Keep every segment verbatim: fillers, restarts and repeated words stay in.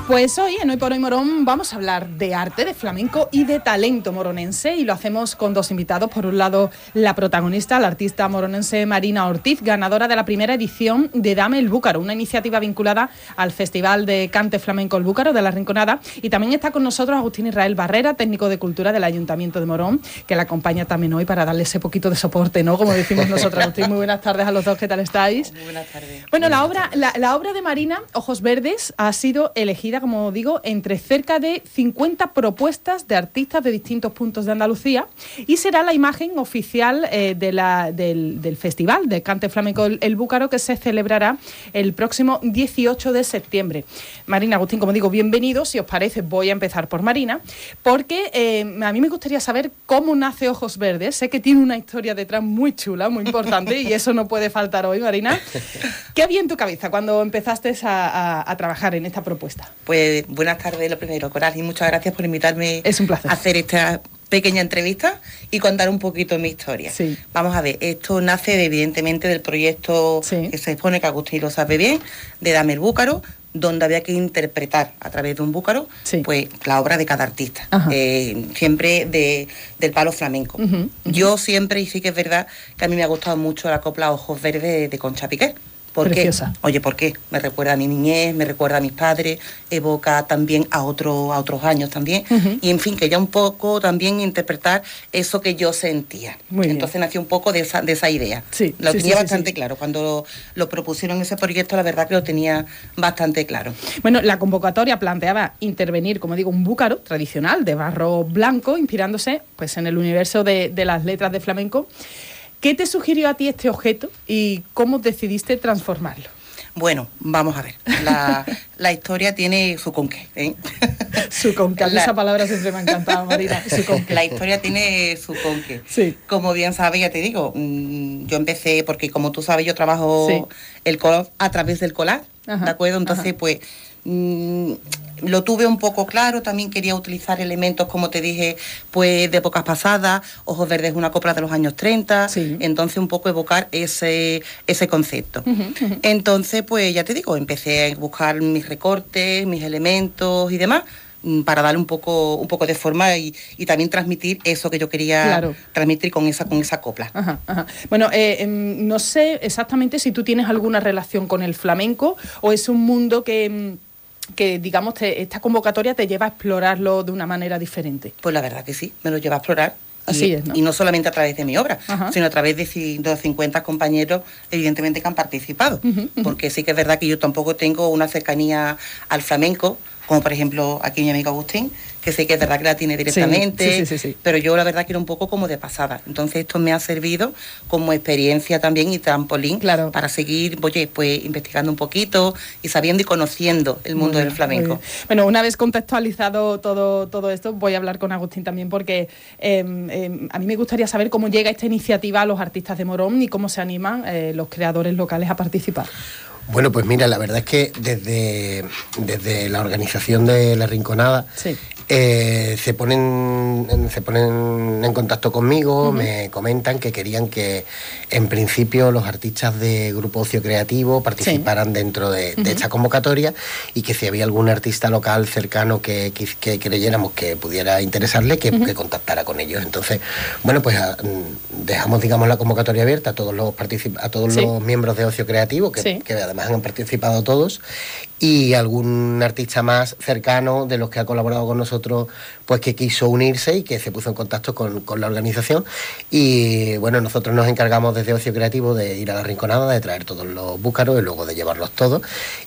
Pues hoy, en Hoy por Hoy Morón, vamos a hablar de arte, de flamenco y de talento moronense, y lo hacemos con dos invitados. Por un lado, la protagonista, la artista moronense Marina Ortiz, ganadora de la primera edición de Dame el Búcaro, una iniciativa vinculada al Festival de Cante Flamenco El Búcaro de la Rinconada. Y también está con nosotros Agustín Israel Barrera, técnico de cultura del Ayuntamiento de Morón, que la acompaña también hoy para darle ese poquito de soporte, ¿no? Como decimos nosotros. Agustín, muy buenas tardes a los dos, ¿qué tal estáis? Muy buenas tardes. Bueno, la obra, la, la obra de Marina, Ojos Verdes, ha sido elegida, como digo, entre cerca de cincuenta propuestas de artistas de distintos puntos de Andalucía, y será la imagen oficial eh, de la, del, del Festival de Cante Flamenco El, El Búcaro, que se celebrará el próximo dieciocho de septiembre. Marina, Agustín, como digo, bienvenidos. Si os parece, voy a empezar por Marina, porque eh, a mí me gustaría saber cómo nace Ojos Verdes. Sé que tiene una historia detrás muy chula, muy importante, y eso no puede faltar hoy, Marina. ¿Qué había en tu cabeza cuando empezaste a, a, a trabajar en esta propuesta? Pues buenas tardes, lo primero, Coral, y muchas gracias por invitarme es un placer. a hacer esta pequeña entrevista y contar un poquito mi historia. Sí. Vamos a ver, esto nace de, evidentemente del proyecto sí. que se expone, que Agustín lo sabe bien, de Dame el Búcaro, donde había que interpretar a través de un búcaro sí. pues la obra de cada artista, eh, siempre de, del palo flamenco. Uh-huh, uh-huh. Yo siempre, y sí que es verdad, que a mí me ha gustado mucho la copla Ojos Verdes de, de Concha Piquer. ¿Por Preciosa. qué? Oye, ¿por qué? Me recuerda a mi niñez, me recuerda a mis padres, evoca también a, otro, a otros años también. Uh-huh. Y en fin, que ya un poco también interpretar eso que yo sentía. Muy Entonces bien. Nació un poco de esa, de esa idea. Sí, lo sí, tenía sí, bastante sí. claro. Cuando lo, lo propusieron ese proyecto, la verdad que lo tenía bastante claro. Bueno, la convocatoria planteaba intervenir, como digo, un búcaro tradicional de barro blanco, inspirándose pues en el universo de, de las letras de flamenco. ¿Qué te sugirió a ti este objeto y cómo decidiste transformarlo? Bueno, vamos a ver. La, la historia tiene su conque. ¿eh? Su conque. La, esa palabra siempre me ha encantado, Marina. Su conque. La historia tiene su conque. Sí. Como bien sabes, ya te digo, yo empecé, porque como tú sabes, yo trabajo sí. el color a través del collage, ajá, ¿de acuerdo? Entonces, ajá. pues... Mmm, lo tuve un poco claro. También quería utilizar elementos, como te dije, pues de épocas pasadas. Ojos Verdes es una copla de los años treinta, sí. entonces un poco evocar ese, ese concepto. Uh-huh, uh-huh. Entonces, pues ya te digo, empecé a buscar mis recortes, mis elementos y demás, para darle un poco un poco de forma y, y también transmitir eso que yo quería claro. transmitir con esa con esa copla. Ajá, ajá. Bueno, eh, eh, no sé exactamente si tú tienes alguna relación con el flamenco o es un mundo que... que digamos te, esta convocatoria te lleva a explorarlo de una manera diferente. Pues la verdad que sí, me lo lleva a explorar. Así y, es, ¿no? Y no solamente a través de mi obra, ajá. sino a través de ciento cincuenta compañeros, evidentemente, que han participado. Uh-huh, uh-huh. Porque sí que es verdad que yo tampoco tengo una cercanía al flamenco, como por ejemplo aquí mi amigo Agustín, que sé que es verdad que la tiene directamente, sí, sí, sí, sí. pero yo la verdad que era un poco como de pasada. Entonces esto me ha servido como experiencia también y trampolín claro. para seguir, oye, pues investigando un poquito y sabiendo y conociendo el mundo bien, del flamenco. Bueno, una vez contextualizado todo, todo esto, voy a hablar con Agustín también, porque eh, eh, a mí me gustaría saber cómo llega esta iniciativa a los artistas de Morón y cómo se animan eh, los creadores locales a participar. Bueno, pues mira, la verdad es que desde, desde la organización de La Rinconada sí. eh, se ponen se ponen en contacto conmigo, uh-huh. me comentan que querían que en principio los artistas de Grupo Ocio Creativo participaran sí. dentro de, de uh-huh. esta convocatoria, y que si había algún artista local cercano que, que, que creyéramos que pudiera interesarle, que, uh-huh. que contactara con ellos. Entonces, bueno, pues a, dejamos, digamos, la convocatoria abierta a todos los particip- a todos sí. los miembros de Ocio Creativo, que, sí. que además han participado todos, y algún artista más cercano de los que ha colaborado con nosotros, pues que quiso unirse y que se puso en contacto con, con la organización. Y bueno, nosotros nos encargamos desde Ocio Creativo de ir a La Rinconada, de traer todos los búcaros y luego de llevarlos todos.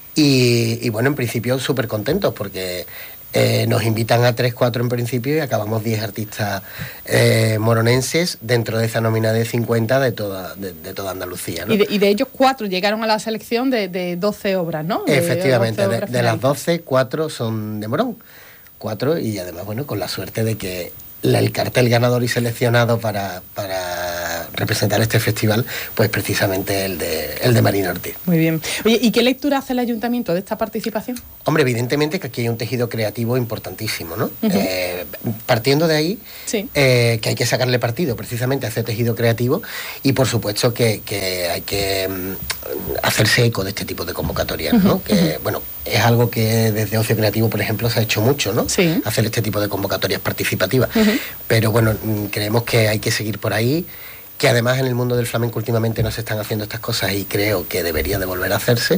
Y, y bueno, en principio súper contentos, porque Eh, nos invitan a tres, cuatro en principio, y acabamos diez artistas eh, moronenses dentro de esa nómina de cincuenta de toda, de, de toda Andalucía, ¿no? Y de, y de ellos cuatro llegaron a la selección de, de doce obras, ¿no? De, Efectivamente, de, de, de las doce, cuatro son de Morón. Cuatro, y además, bueno, con la suerte de que la, el cartel ganador y seleccionado para, para representar este festival, pues precisamente el de, el de Marina Ortiz. Muy bien. Oye, ¿y qué lectura hace el ayuntamiento de esta participación? Hombre, evidentemente que aquí hay un tejido creativo importantísimo, ¿no? Uh-huh. Eh, partiendo de ahí, sí. eh, que hay que sacarle partido precisamente a ese tejido creativo, y por supuesto que, que hay que um, hacerse eco de este tipo de convocatorias, ¿no? Uh-huh. Que, bueno, es es algo que desde Ocio Creativo, por ejemplo, se ha hecho mucho, ¿no? Sí. Hacer este tipo de convocatorias participativas. Uh-huh. Pero bueno, creemos que hay que seguir por ahí, que además en el mundo del flamenco últimamente no se están haciendo estas cosas y creo que debería de volver a hacerse,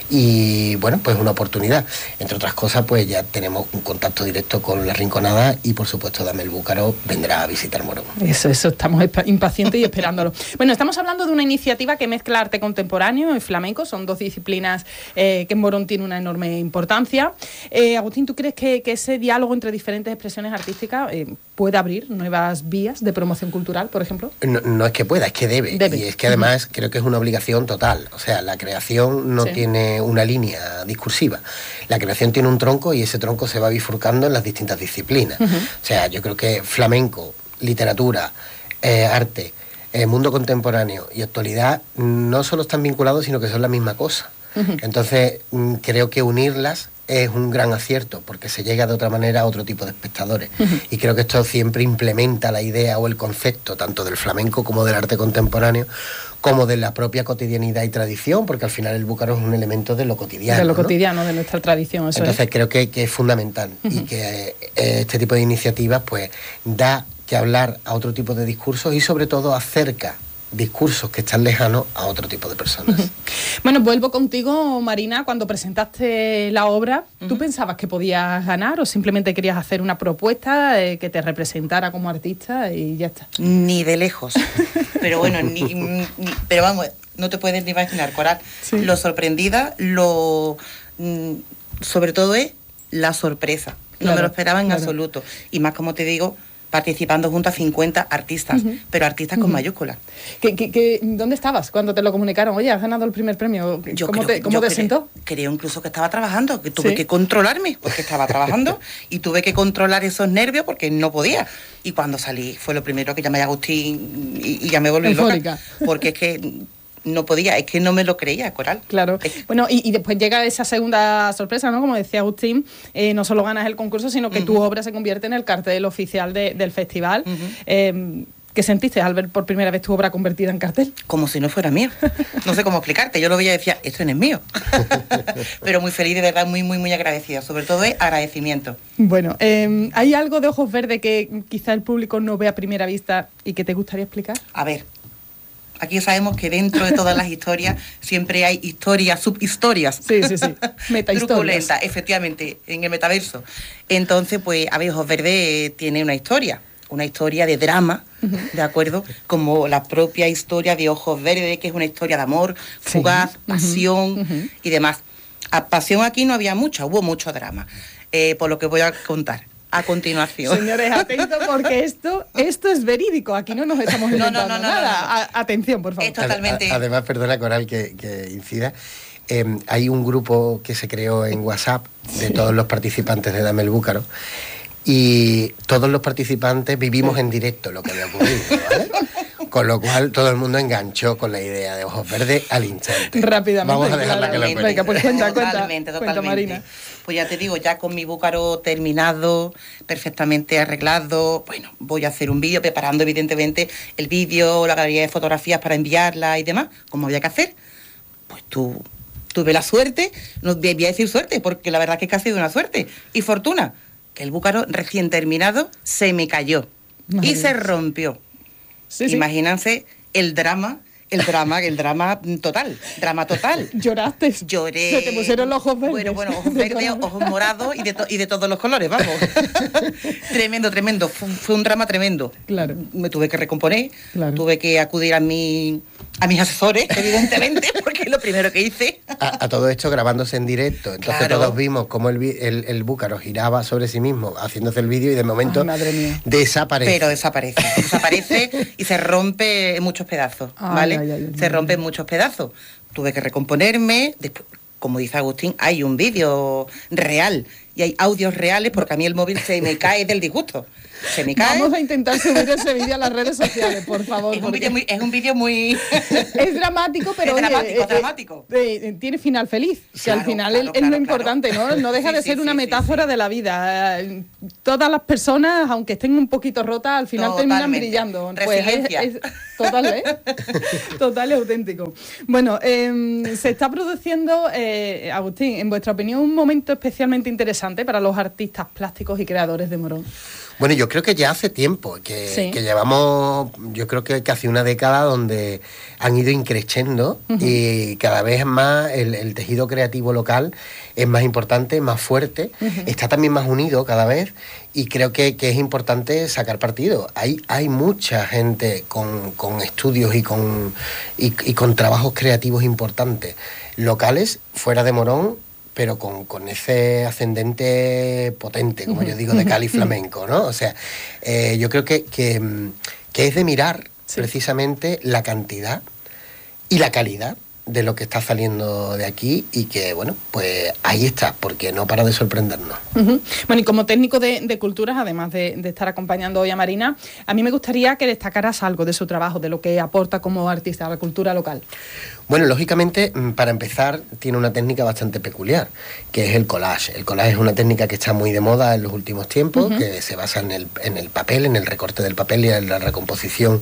y bueno, pues una oportunidad. Entre otras cosas, pues ya tenemos un contacto directo con La Rinconada y por supuesto Damel Búcaro vendrá a visitar Morón. Eso, eso, estamos impacientes y esperándolo. Bueno, estamos hablando de una iniciativa que mezcla arte contemporáneo y flamenco, son dos disciplinas eh, que en Morón tiene una enorme importancia. Eh, Agustín, ¿tú crees que, que ese diálogo entre diferentes expresiones artísticas eh, puede abrir nuevas vías de promoción cultural, por ejemplo? No, no es que pueda, es que debe. debe. Y es que además uh-huh. creo que es una obligación total. O sea, la creación no sí. tiene una línea discursiva. La creación tiene un tronco y ese tronco se va bifurcando en las distintas disciplinas. Uh-huh. O sea, yo creo que flamenco, literatura, eh, arte, eh, mundo contemporáneo y actualidad no solo están vinculados, sino que son la misma cosa. Uh-huh. Entonces, creo que unirlas es un gran acierto, porque se llega de otra manera a otro tipo de espectadores. Uh-huh. Y creo que esto siempre implementa la idea o el concepto, tanto del flamenco como del arte contemporáneo, como de la propia cotidianidad y tradición, porque al final el búcaro es un elemento de lo cotidiano. De lo ¿no? cotidiano, de nuestra tradición. Eso Entonces es. creo que, que es fundamental uh-huh. y que eh, este tipo de iniciativas pues da que hablar a otro tipo de discursos y sobre todo acerca discursos que están lejanos a otro tipo de personas. Uh-huh. Bueno, vuelvo contigo, Marina. Cuando presentaste la obra, ¿tú uh-huh. pensabas que podías ganar o simplemente querías hacer una propuesta eh, que te representara como artista y ya está? Ni de lejos. Pero bueno, ni, ni, pero vamos, no te puedes ni imaginar, Coral. Sí. Lo sorprendida, lo sobre todo es la sorpresa. No claro, me lo esperaba en claro. absoluto. Y más, como te digo, participando junto a cincuenta artistas, uh-huh. pero artistas uh-huh. con mayúsculas. ¿Qué, qué, qué, ¿Dónde estabas cuando te lo comunicaron? Oye, has ganado el primer premio. Yo ¿Cómo creo, te, cómo yo te creo, sentó? Creo incluso que estaba trabajando, que tuve ¿Sí? que controlarme, porque estaba trabajando, y tuve que controlar esos nervios porque no podía. Y cuando salí fue lo primero que llamé a Agustín y, y ya me volví Eufórica. loca. Porque es que no podía, es que no me lo creía, Coral. Claro. Es... Bueno, y, y después llega esa segunda sorpresa, ¿no? Como decía Agustín, eh, no solo ganas el concurso, sino que uh-huh. tu obra se convierte en el cartel oficial de, del festival. Uh-huh. Eh, ¿Qué sentiste al ver por primera vez tu obra convertida en cartel? Como si no fuera mío. No sé cómo explicarte. Yo lo veía y decía, esto no es mío. Pero muy feliz, de verdad, muy, muy, muy agradecida. Sobre todo es agradecimiento. Bueno, eh, ¿hay algo de Ojos Verdes que quizá el público no ve a primera vista y que te gustaría explicar? A ver. Aquí sabemos que dentro de todas las historias siempre hay historias, subhistorias. Sí, sí, sí. Metahistorias. Truculentas, efectivamente, en el metaverso. Entonces, pues, a ver, Ojos Verdes tiene una historia, una historia de drama, uh-huh. ¿de acuerdo? Como la propia historia de Ojos Verdes, que es una historia de amor, fugaz, sí. pasión uh-huh. y demás. A pasión aquí no había mucha, hubo mucho drama, eh, por lo que voy a contar a continuación. Señores, atentos, porque esto esto es verídico. Aquí no nos estamos inventando no, no, no, nada. No, no, no. A, atención, por favor. Es totalmente... Además, perdona, Coral, que, que incida. Eh, hay un grupo que se creó en WhatsApp de sí. todos los participantes de Damel Búcaro y todos los participantes vivimos en directo lo que había ocurrido, ¿vale? Con lo cual todo el mundo enganchó con la idea de Ojos Verdes al instante. Rápidamente. Vamos a dejarla que lo cuente. Venga, pues cuenta, cuenta, totalmente, totalmente. Cuenta, Marina. Pues ya te digo, ya con mi búcaro terminado, perfectamente arreglado, bueno, voy a hacer un vídeo, preparando evidentemente el vídeo, la galería de fotografías para enviarla y demás, como había que hacer. Pues tú, tuve la suerte, no voy a decir suerte, porque la verdad es que casi de una suerte, y fortuna, que el búcaro recién terminado se me cayó Madre y Dios. se rompió. Sí, Imagínense sí. el drama, el drama, el drama total, drama total. ¿Lloraste? Lloré. Se te pusieron los ojos verdes. Bueno, bueno, ojos verdes, ojos morados y de, to- y de todos los colores, vamos. Tremendo, tremendo. Fue, fue un drama tremendo. Claro. Me tuve que recomponer, claro. tuve que acudir a mi... a mis asesores, evidentemente, porque es lo primero que hice. A, a todo esto grabándose en directo. Entonces claro. todos vimos cómo el, el, el búcaro giraba sobre sí mismo haciéndose el vídeo y de momento Ay, madre mía. desaparece. Pero desaparece. Desaparece y se rompe en muchos pedazos, ¿vale? Ay, ay, ay, se ay. rompe en muchos pedazos. Tuve que recomponerme. Después, como dice Agustín, hay un vídeo real y hay audios reales porque a mí el móvil se me cae del disgusto. se me cae. Vamos a intentar subir ese vídeo a las redes sociales, por favor. Es un vídeo muy... Es, un vídeo muy... es dramático, pero... Es oye, dramático, eh, dramático. Eh, eh, tiene final feliz, claro, que al final claro, es, claro, es lo claro. importante, ¿no? No deja sí, de ser sí, una sí, metáfora sí. de la vida. Todas las personas, aunque estén un poquito rotas, al final Totalmente. terminan brillando. Resiliencia. Pues es, es total, ¿eh? Total y auténtico. Bueno, eh, se está produciendo, eh, Agustín, en vuestra opinión, un momento especialmente interesante para los artistas plásticos y creadores de Morón. Bueno, yo creo que ya hace tiempo, que, sí. que llevamos, yo creo que casi una década donde han ido increciendo uh-huh. y cada vez más el, el tejido creativo local es más importante, más fuerte, uh-huh. está también más unido cada vez y creo que, que es importante sacar partido. Hay, hay mucha gente con, con estudios y con, y, y con trabajos creativos importantes, locales, fuera de Morón, pero con, con ese ascendente potente, como yo digo, de Cali flamenco, ¿no? O sea, eh, yo creo que, que, que es de mirar sí. precisamente la cantidad y la calidad de lo que está saliendo de aquí y que, bueno, pues ahí está, porque no para de sorprendernos. Uh-huh. Bueno, y como técnico de, de culturas, además de, de estar acompañando hoy a Marina, a mí me gustaría que destacaras algo de su trabajo, de lo que aporta como artista a la cultura local. Bueno, lógicamente, para empezar, tiene una técnica bastante peculiar, que es el collage. El collage es una técnica que está muy de moda en los últimos tiempos, uh-huh. que se basa en el, en el papel, en el recorte del papel y en la recomposición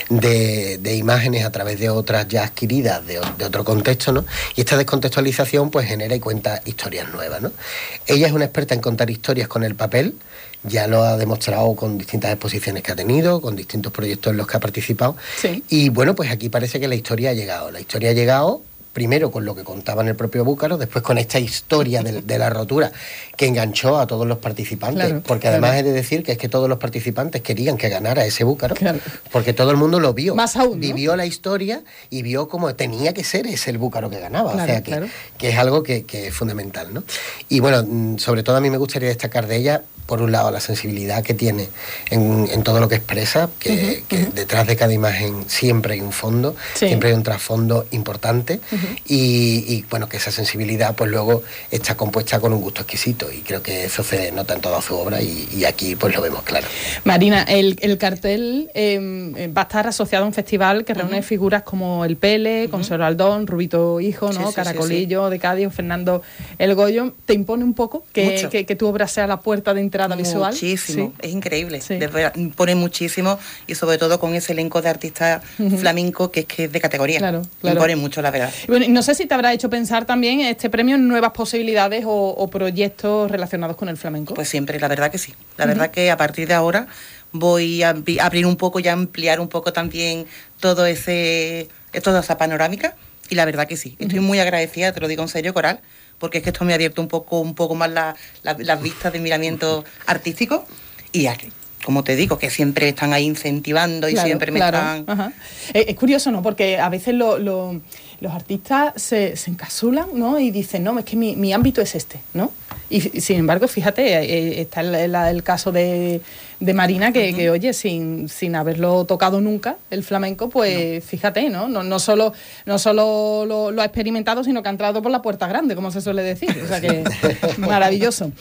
de, de imágenes a través de otras ya adquiridas, de, de otro contexto, ¿no? Y esta descontextualización pues genera y cuenta historias nuevas, ¿no? Ella es una experta en contar historias con el papel, ya lo ha demostrado con distintas exposiciones que ha tenido, con distintos proyectos en los que ha participado. Sí. Y bueno, pues aquí parece que la historia ha llegado. La historia ha llegado primero con lo que contaba en el propio Búcaro, después con esta historia de, de la rotura que enganchó a todos los participantes, claro, porque además claro. he de decir que es que todos los participantes querían que ganara ese Búcaro, claro. porque todo el mundo lo vio, más aún, ¿no? Vivió la historia y vio cómo tenía que ser ese el Búcaro que ganaba, claro, o sea que, claro. que es algo que, que es fundamental, ¿no? Y bueno, sobre todo a mí me gustaría destacar de ella, por un lado, la sensibilidad que tiene en, en todo lo que expresa, que, uh-huh, que uh-huh. detrás de cada imagen siempre hay un fondo, sí. siempre hay un trasfondo importante, uh-huh. y, y bueno, que esa sensibilidad pues luego está compuesta con un gusto exquisito, y creo que eso se nota en toda su obra, y, y aquí pues lo vemos claro. Marina, el, el cartel eh, va a estar asociado a un festival que reúne uh-huh. figuras como el Pele, uh-huh. Consuelo Aldón, Rubito Hijo, ¿no? Sí, sí, Caracolillo, sí, sí. de Cádiz, Fernando El Goyo. ¿Te impone un poco que, que, que tu obra sea la puerta de entrada visual? Muchísimo, sí. es increíble, sí. pone muchísimo, y sobre todo con ese elenco de artistas uh-huh. flamencos que es que es de categoría, claro, claro. impone mucho, la verdad. Bueno, no sé si te habrá hecho pensar también este premio en nuevas posibilidades o, o proyectos relacionados con el flamenco. Pues siempre, la verdad que sí, la uh-huh. verdad que a partir de ahora voy a abrir un poco y a ampliar un poco también todo ese, toda esa panorámica, y la verdad que sí, estoy uh-huh. muy agradecida, te lo digo en serio, Coral, porque es que esto me ha abierto un poco, un poco más la, la, las vistas de miramiento artístico, y aquí, como te digo, que siempre están ahí incentivando y claro, siempre me claro. están... Ajá. Es, es curioso, ¿no? Porque a veces lo, lo, los artistas se, se encapsulan, ¿no? Y dicen, no, es que mi, mi ámbito es este, ¿no? Y sin embargo, fíjate, eh, está el, el, el caso de, de Marina, que, uh-huh. que oye, sin, sin haberlo tocado nunca, el flamenco, pues no. fíjate, ¿no? No, no solo, no solo lo, lo ha experimentado, sino que ha entrado por la puerta grande, como se suele decir. O sea que maravilloso.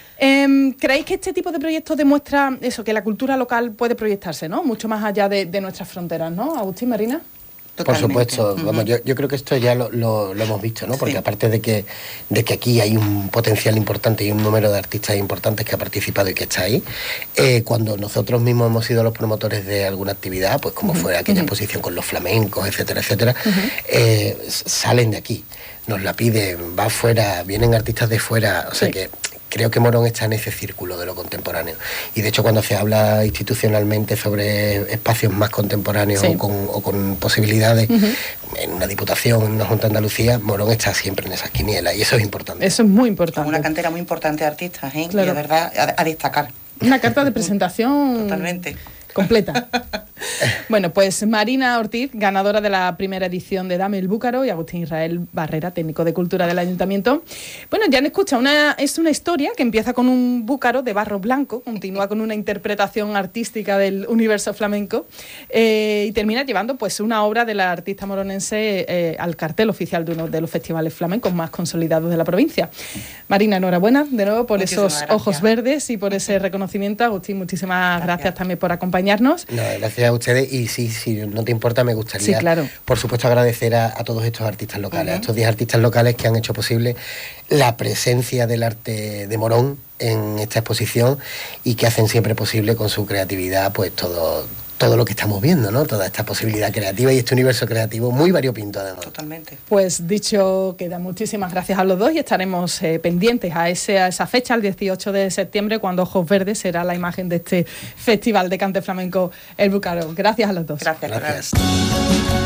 Eh, ¿Creéis que este tipo de proyectos demuestra eso, que la cultura local puede proyectarse, ¿no? Mucho más allá de, de nuestras fronteras, ¿no? Agustín, Marina. Totalmente. Por supuesto, uh-huh. vamos, yo, yo creo que esto ya lo, lo, lo hemos visto, ¿no? Porque sí. aparte de que, de que aquí hay un potencial importante y un número de artistas importantes que ha participado y que está ahí, eh, cuando nosotros mismos hemos sido los promotores de alguna actividad, pues como uh-huh. fue aquella uh-huh. exposición con los flamencos, etcétera, etcétera, uh-huh. eh, salen de aquí, nos la piden, va fuera, vienen artistas de fuera, o sea sí. que creo que Morón está en ese círculo de lo contemporáneo. Y de hecho, cuando se habla institucionalmente sobre espacios más contemporáneos sí. o, con, o con posibilidades, uh-huh. en una diputación, en una Junta de Andalucía, Morón está siempre en esas quinielas, y eso es importante. Eso es muy importante. Una cantera muy importante de artistas, ¿eh? Claro. Y de verdad, a, a destacar. Una carta de presentación totalmente completa. Bueno, pues Marina Ortiz, ganadora de la primera edición de Dame el Búcaro, y Agustín Israel Barrera, técnico de cultura del Ayuntamiento. Bueno, ya han escuchado, una, es una historia que empieza con un búcaro de barro blanco, continúa con una interpretación artística del universo flamenco eh, y termina llevando pues una obra de la artista moronense eh, al cartel oficial de uno de los festivales flamencos más consolidados de la provincia. Marina, enhorabuena de nuevo por muchísimas esos gracias. Ojos verdes y por ese reconocimiento. Agustín, muchísimas gracias, gracias también por acompañarnos. No, gracias a ustedes, y sí, si no te importa, me gustaría, sí, claro. por supuesto, agradecer a, a todos estos artistas locales, uh-huh. a estos diez artistas locales que han hecho posible la presencia del arte de Morón en esta exposición y que hacen siempre posible con su creatividad pues todo, todo lo que estamos viendo, ¿no? Toda esta posibilidad creativa y este universo creativo muy variopinto además. Totalmente. Pues dicho queda, muchísimas gracias a los dos y estaremos eh, pendientes a, ese, a esa fecha, el dieciocho de septiembre, cuando Ojos Verdes será la imagen de este Festival de Cante Flamenco El Búcaro. Gracias a los dos. Gracias. Gracias.